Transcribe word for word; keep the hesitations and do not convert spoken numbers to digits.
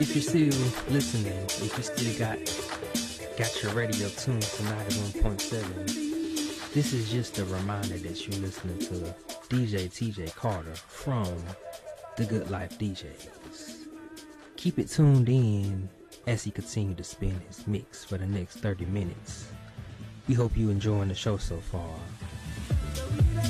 If you're still listening, if you still got got your radio tuned to ninety-one point seven, this is just a reminder that you're listening to D J T J Carter from The Good Life D Js. Keep it tuned in as he continues to spin his mix for the next thirty minutes. We hope you're enjoying the show so far.